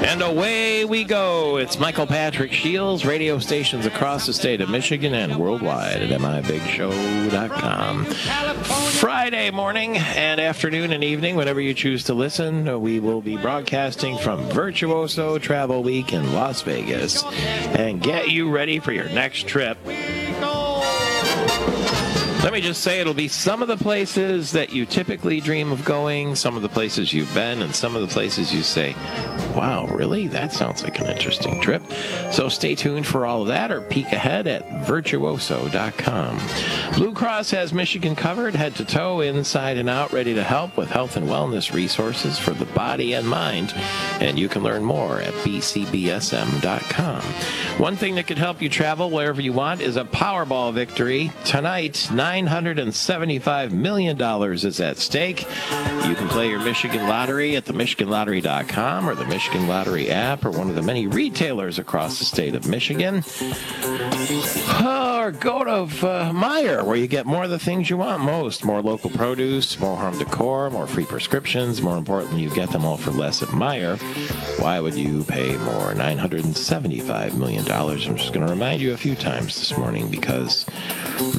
And away we go. It's Michael Patrick Shields, radio stations across the state of Michigan and worldwide at mibigshow.com. Friday morning and afternoon and evening, whenever you choose to listen, we will be broadcasting from Virtuoso Travel Week in Las Vegas and get you ready for your next trip. Let me just say it'll be some of the places that you typically dream of going, some of the places you've been, and some of the places you say, wow, really? That sounds like an interesting trip. So stay tuned for all of that or peek ahead at virtuoso.com. Blue Cross has Michigan covered, head to toe, inside and out, ready to help with health and wellness resources for the body and mind. And you can learn more at bcbsm.com. One thing that could help you travel wherever you want is a Powerball victory. Tonight, $975 million is at stake. You can play your Michigan Lottery at the MichiganLottery.com or the Michigan Lottery app or one of the many retailers across the state of Michigan. Or go to Meijer, where you get more of the things you want most. More local produce, more home decor, more free prescriptions. More importantly, you get them all for less at Meijer. Why would you pay more? $975 million. I'm just going to remind you a few times this morning because